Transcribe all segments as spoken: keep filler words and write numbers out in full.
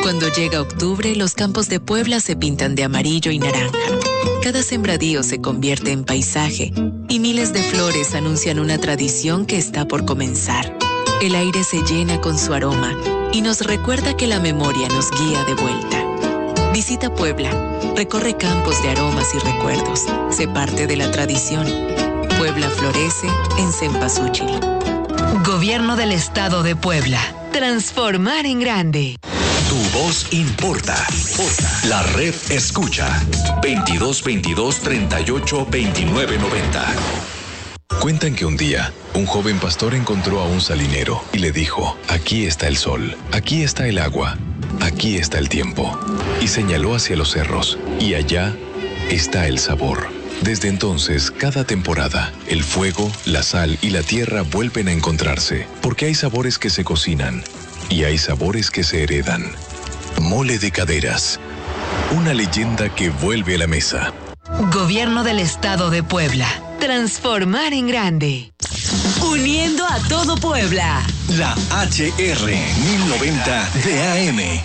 Cuando llega octubre, los campos de Puebla se pintan de amarillo y naranja. Cada sembradío se convierte en paisaje y miles de flores anuncian una tradición que está por comenzar. El aire se llena con su aroma y nos recuerda que la memoria nos guía de vuelta. Visita Puebla, recorre campos de aromas y recuerdos, sé parte de la tradición. Puebla florece en Cempasúchil. Gobierno del Estado de Puebla. Transformar en grande. Tu voz importa. La red escucha. veintidós veintidós treinta y ocho veintinueve noventa. Cuentan que un día, un joven pastor encontró a un salinero y le dijo: aquí está el sol, aquí está el agua, aquí está el tiempo. Y señaló hacia los cerros, y allá está el sabor. Desde entonces, cada temporada, el fuego, la sal y la tierra vuelven a encontrarse, porque hay sabores que se cocinan y hay sabores que se heredan. Mole de Caderas, una leyenda que vuelve a la mesa. Gobierno del Estado de Puebla. Transformar en grande. Uniendo a todo Puebla. La H R mil noventa de A M.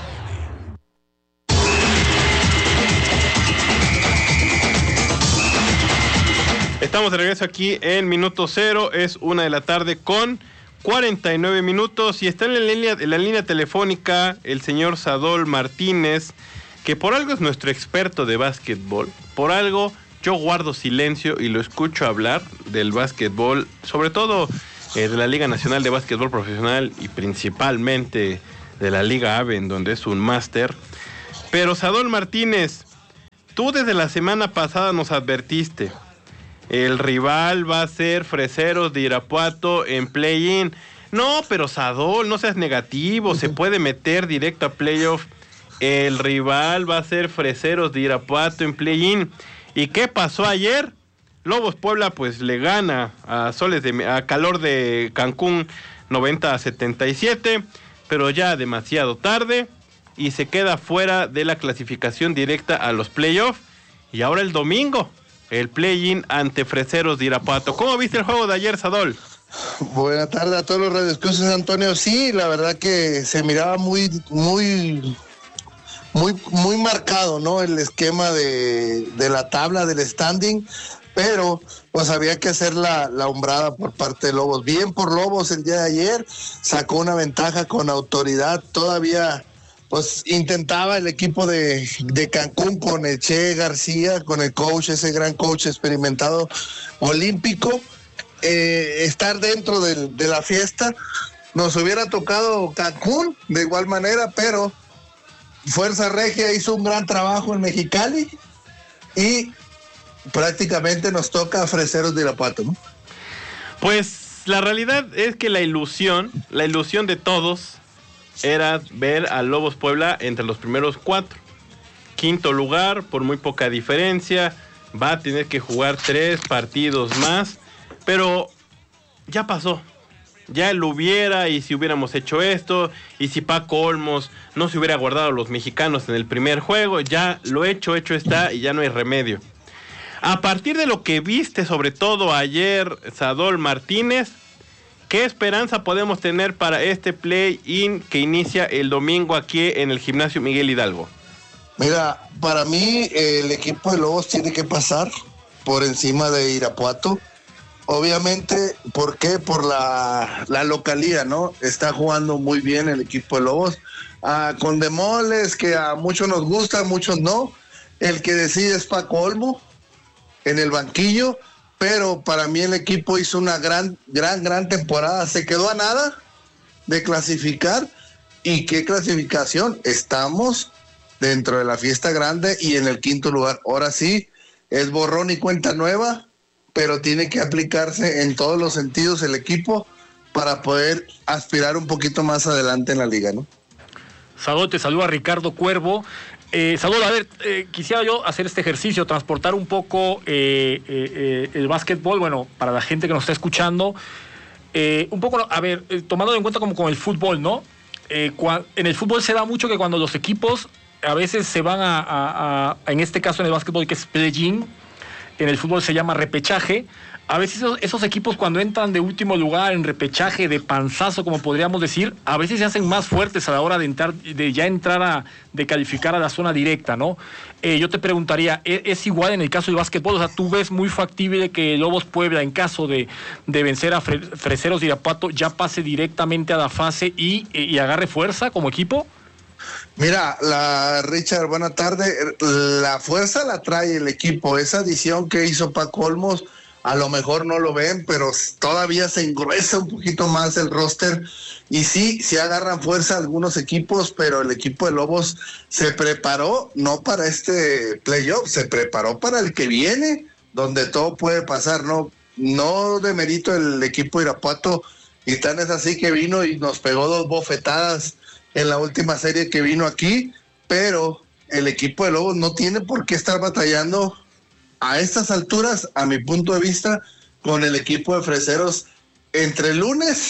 Estamos de regreso aquí en Minuto Cero. Es una de la tarde con cuarenta y nueve minutos y está en la línea, en la línea telefónica el señor Sadol Martínez, que por algo es nuestro experto de básquetbol. Por algo yo guardo silencio y lo escucho hablar del básquetbol, sobre todo eh, de la Liga Nacional de Básquetbol Profesional y principalmente de la Liga AVE, en donde es un máster. Pero Sadol Martínez, tú desde la semana pasada nos advertiste: el rival va a ser Freseros de Irapuato en play-in. No, pero Sadol, no seas negativo, uh-huh. Se puede meter directo a playoff. El rival va a ser Freseros de Irapuato en play-in. ¿Y qué pasó ayer? Lobos Puebla pues le gana a Soles de a Calor de Cancún noventa a setenta y siete, pero ya demasiado tarde y se queda fuera de la clasificación directa a los playoffs. Y ahora el domingo, el play-in ante Freseros de Irapuato. ¿Cómo viste el juego de ayer, Sadol? Buenas tardes a todos los radioescuchas, Antonio. Sí, la verdad que se miraba muy, muy, muy, muy marcado, ¿no? El esquema de, de la tabla, del standing, pero pues había que hacer la, la hombrada por parte de Lobos. Bien por Lobos el día de ayer, sacó una ventaja con autoridad, todavía pues intentaba el equipo de, de Cancún con el Che García, con el coach, ese gran coach experimentado olímpico, eh, estar dentro de, de la fiesta. Nos hubiera tocado Cancún de igual manera, pero Fuerza Regia hizo un gran trabajo en Mexicali y prácticamente nos toca a Freseros de Irapuato, ¿no? Pues la realidad es que la ilusión, la ilusión de todos era ver a Lobos Puebla entre los primeros cuatro. Quinto lugar, por muy poca diferencia, va a tener que jugar tres partidos más, pero ya pasó. Ya lo hubiera, y si hubiéramos hecho esto, y si Paco Olmos no se hubiera guardado a los mexicanos en el primer juego, ya lo hecho, hecho está, y ya no hay remedio. A partir de lo que viste, sobre todo ayer, Sadol Martínez, ¿qué esperanza podemos tener para este play-in que inicia el domingo aquí en el Gimnasio Miguel Hidalgo? Mira, para mí el equipo de Lobos tiene que pasar por encima de Irapuato. Obviamente, ¿por qué? Por la, la localía, ¿no? Está jugando muy bien el equipo de Lobos. Ah, con demoles que a muchos nos gusta, a muchos no. El que decide es Paco Olmo en el banquillo. Pero para mí el equipo hizo una gran, gran, gran temporada. Se quedó a nada de clasificar. ¿Y qué clasificación? Estamos dentro de la fiesta grande y en el quinto lugar. Ahora sí, es borrón y cuenta nueva, pero tiene que aplicarse en todos los sentidos el equipo para poder aspirar un poquito más adelante en la liga, ¿no? Sadol, te saluda Ricardo Cuervo. Eh, Sadol, a ver, eh, quisiera yo hacer este ejercicio, transportar un poco eh, eh, el básquetbol, bueno, para la gente que nos está escuchando, eh, un poco, a ver, eh, tomando en cuenta como con el fútbol, ¿no? Eh, cua- en el fútbol se da mucho que cuando los equipos a veces se van a, a, a en este caso en el básquetbol que es play-in, en el fútbol se llama repechaje. A veces esos, esos equipos cuando entran de último lugar en repechaje de panzazo, como podríamos decir, a veces se hacen más fuertes a la hora de entrar, de ya entrar a, de calificar a la zona directa, ¿no? Eh, yo te preguntaría, ¿es, ¿es igual en el caso del básquetbol? O sea, ¿tú ves muy factible que Lobos Puebla, en caso de, de vencer a Fre Freseros de Irapuato, ya pase directamente a la fase y, y agarre fuerza como equipo? Mira, la Richard, buena tarde. La fuerza la trae el equipo. Esa adición que hizo Paco Olmos, a lo mejor no lo ven, pero todavía se engruesa un poquito más el roster. Y sí, sí agarran fuerza algunos equipos, pero el equipo de Lobos se preparó no para este playoff, se preparó para el que viene, donde todo puede pasar. No, no demerito el equipo de Irapuato, y tan es así que vino y nos pegó dos bofetadas en la última serie que vino aquí, pero el equipo de Lobos no tiene por qué estar batallando a estas alturas, a mi punto de vista, con el equipo de Freseros entre lunes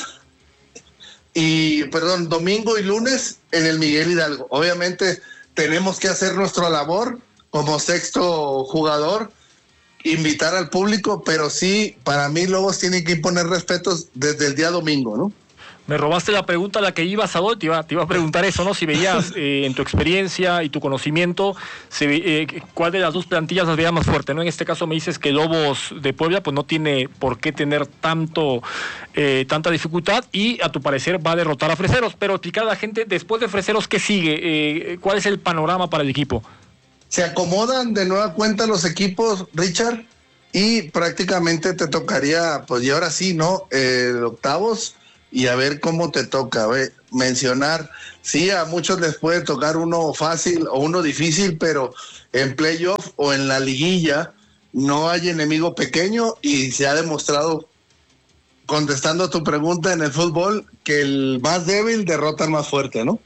y, perdón, domingo y lunes en el Miguel Hidalgo. Obviamente tenemos que hacer nuestra labor como sexto jugador, invitar al público, pero sí, para mí Lobos tiene que imponer respetos desde el día domingo, ¿no? Me robaste la pregunta a la que ibas, Sadol, te iba, te iba a preguntar eso, ¿no? Si veías eh, en tu experiencia y tu conocimiento, si, eh, ¿cuál de las dos plantillas las veías más fuerte, ¿no? En este caso me dices que Lobos de Puebla pues no tiene por qué tener tanto eh, tanta dificultad y a tu parecer va a derrotar a Freseros, pero explicar a la gente, después de Freseros, ¿qué sigue? Eh, ¿Cuál es el panorama para el equipo? Se acomodan de nueva cuenta los equipos, Richard, y prácticamente te tocaría, pues y ahora sí, ¿no? Eh, octavos, y a ver cómo te toca, ¿ve? Mencionar, sí, a muchos les puede tocar uno fácil o uno difícil, pero en playoff o en la liguilla no hay enemigo pequeño, y se ha demostrado, contestando a tu pregunta, en el fútbol, que el más débil derrota al más fuerte, ¿no?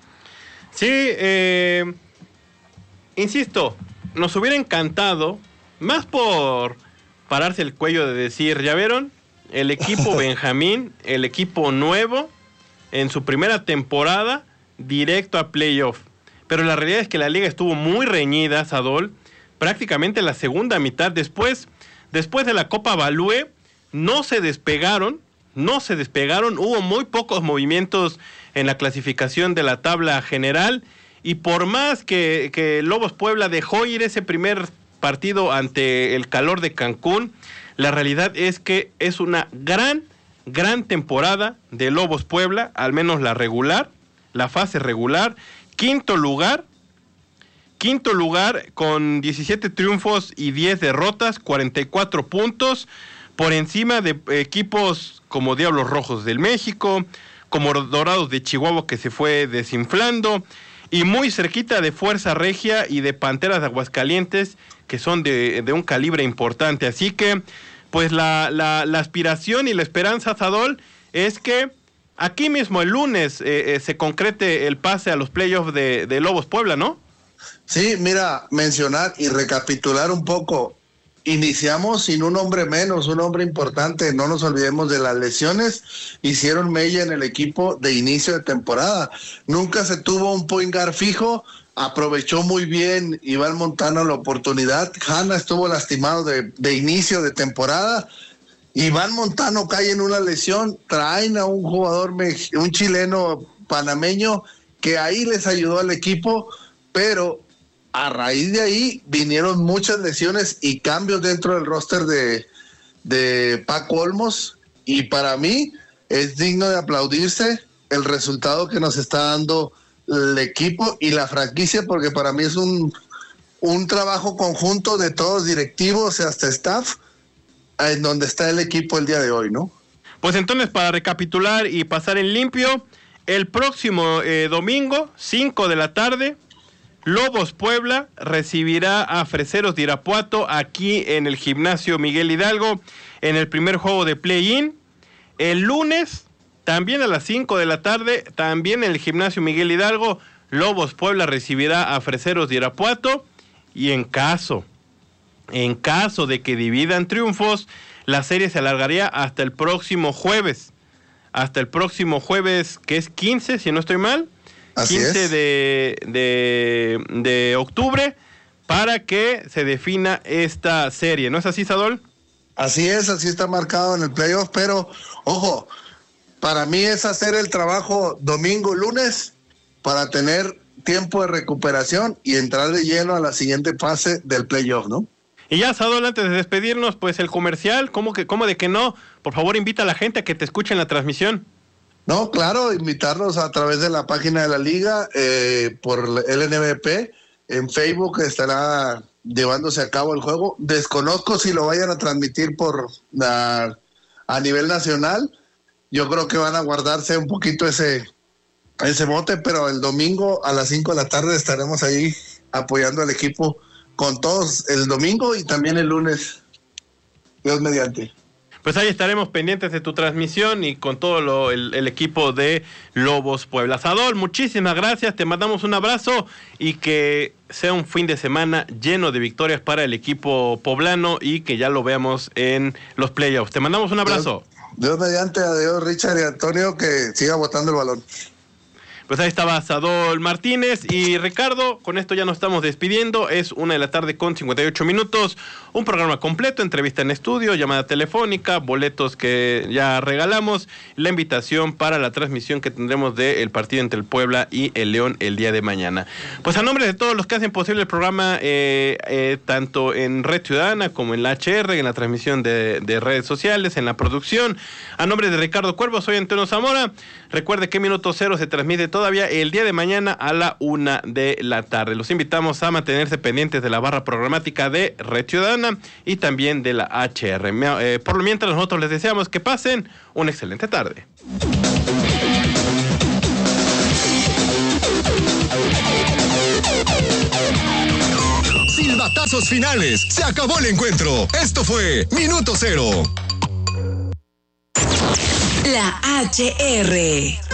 Sí, eh, insisto, nos hubiera encantado, más por pararse el cuello de decir, ¿ya vieron? El equipo Benjamín, el equipo nuevo, en su primera temporada, directo a playoff. Pero la realidad es que la liga estuvo muy reñida, Sadol, prácticamente la segunda mitad. Después, después de la Copa Balúe, no se despegaron, no se despegaron, hubo muy pocos movimientos en la clasificación de la tabla general, y por más que, que Lobos Puebla dejó ir ese primer partido ante el calor de Cancún, la realidad es que es una gran, gran temporada de Lobos Puebla, al menos la regular, la fase regular. Quinto lugar, quinto lugar con diecisiete triunfos y diez derrotas, cuarenta y cuatro puntos, por encima de equipos como Diablos Rojos del México, como Dorados de Chihuahua, que se fue desinflando, y muy cerquita de Fuerza Regia y de Panteras de Aguascalientes, que son de, de un calibre importante. Así que, pues la, la, la aspiración y la esperanza, Sadol, es que aquí mismo el lunes eh, eh, se concrete el pase a los playoffs de, de Lobos Puebla, ¿no? Sí, mira, mencionar y recapitular un poco. Iniciamos sin un hombre menos, un hombre importante. No nos olvidemos de las lesiones. Hicieron mella en el equipo de inicio de temporada. Nunca se tuvo un point guard fijo. Aprovechó muy bien Iván Montano la oportunidad. Hanna estuvo lastimado de, de inicio de temporada. Iván Montano cae en una lesión. Traen a un jugador, un chileno panameño, que ahí les ayudó al equipo, pero a raíz de ahí vinieron muchas lesiones y cambios dentro del roster de, de Paco Olmos, y para mí es digno de aplaudirse el resultado que nos está dando el equipo y la franquicia, porque para mí es un, un trabajo conjunto de todos, directivos y hasta staff, en donde está el equipo el día de hoy, ¿no? Pues entonces, para recapitular y pasar en limpio, el próximo eh, domingo, cinco de la tarde, Lobos Puebla recibirá a Freseros de Irapuato aquí en el gimnasio Miguel Hidalgo en el primer juego de play-in. El lunes, también a las cinco de la tarde, también en el gimnasio Miguel Hidalgo, Lobos Puebla recibirá a Freseros de Irapuato, y en caso, en caso de que dividan triunfos, la serie se alargaría hasta el próximo jueves, hasta el próximo jueves, que es quince, si no estoy mal. Así quince es. de, de, de octubre, para que se defina esta serie. ¿No es así, Sadol? Así es, así está marcado en el playoff, pero ojo, para mí es hacer el trabajo domingo, lunes, para tener tiempo de recuperación y entrar de lleno a la siguiente fase del playoff, ¿no? Y ya, Sadol, antes de despedirnos, pues el comercial, ¿cómo, que, cómo de que no? Por favor, invita a la gente a que te escuche en la transmisión. No, claro, invitarlos a través de la página de la liga, eh, por el N B P, en Facebook estará llevándose a cabo el juego. Desconozco si lo vayan a transmitir por a, a nivel nacional. Yo creo que van a guardarse un poquito ese, ese bote, pero el domingo a las cinco de la tarde estaremos ahí apoyando al equipo con todos el domingo y también el lunes, Dios mediante. Pues ahí estaremos pendientes de tu transmisión y con todo lo, el, el equipo de Lobos Puebla. Sadol, muchísimas gracias, te mandamos un abrazo y que sea un fin de semana lleno de victorias para el equipo poblano y que ya lo veamos en los playoffs. Te mandamos un abrazo. Dios, Dios mediante, adiós Richard y Antonio, que siga botando el balón. Pues ahí estaba Sadol Martínez y Ricardo, con esto ya nos estamos despidiendo, es una de la tarde con cincuenta y ocho minutos, un programa completo, entrevista en estudio, llamada telefónica, boletos que ya regalamos, la invitación para la transmisión que tendremos del partido entre el Puebla y el León el día de mañana. Pues a nombre de todos los que hacen posible el programa, eh, eh, tanto en Red Ciudadana como en la H R, en la transmisión de, de redes sociales, en la producción, a nombre de Ricardo Cuervo, soy Antonio Zamora, recuerde que Minuto Cero se transmite todavía el día de mañana a la una de la tarde. Los invitamos a mantenerse pendientes de la barra programática de Red Ciudadana y también de la H R. Eh, por lo mientras, nosotros les deseamos que pasen una excelente tarde. Silbatazos finales. Se acabó el encuentro. Esto fue Minuto Cero. La H R